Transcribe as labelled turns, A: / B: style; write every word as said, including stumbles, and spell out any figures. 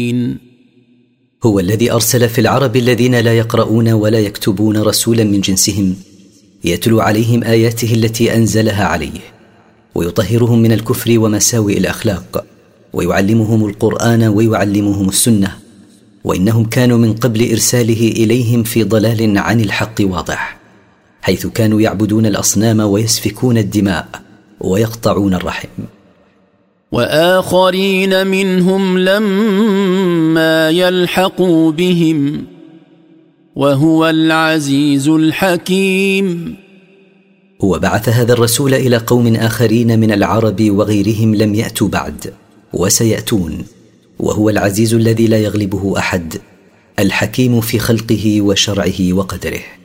A: هو الذي أرسل في العرب الذين لا يقرؤون ولا يكتبون رسولا من جنسهم يتلو عليهم آياته التي أنزلها عليه ويطهرهم من الكفر ومساوئ الأخلاق ويعلمهم القرآن ويعلمهم السنة، وإنهم كانوا من قبل إرساله إليهم في ضلال عن الحق واضح، حيث كانوا يعبدون الأصنام ويسفكون الدماء ويقطعون الرحم.
B: وآخرين منهم لما يلحقوا بهم وهو العزيز الحكيم.
A: وبعث هذا الرسول إلى قوم آخرين من العرب وغيرهم لم يأتوا بعد وسيأتون، وهو العزيز الذي لا يغلبه أحد، الحكيم في خلقه وشرعه وقدره.